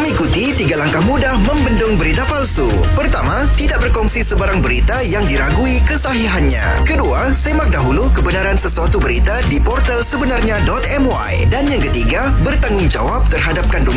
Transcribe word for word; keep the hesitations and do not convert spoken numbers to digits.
Mengikuti tiga langkah mudah membendung berita palsu. Pertama, tidak berkongsi sebarang berita yang diragui kesahihannya. Kedua, semak dahulu kebenaran sesuatu berita di portal sebenarnya dot my. Dan yang ketiga, bertanggungjawab terhadap kandungan